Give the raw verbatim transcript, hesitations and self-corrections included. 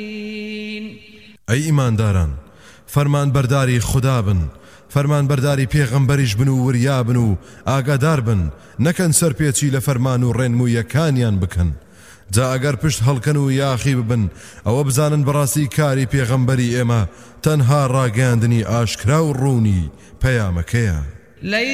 ئەی ئیمانداران فەرمان بەرداری خوددا بن فەرمان بەرداری پێغەمبەریش بن و وریا بن و ئاگادار بن نەکەن سەرپێچی لە فەرمان و ڕێنموویەکانیان بکەن جا ئەگەر پشت هەڵکەن و یاخی ببن ئەوە بزانن بەڕاستی کاری پێغەمبەری ئێمە تەنها ڕاگەاندنی ئاشکرا و ڕوونی پەیامەکەیە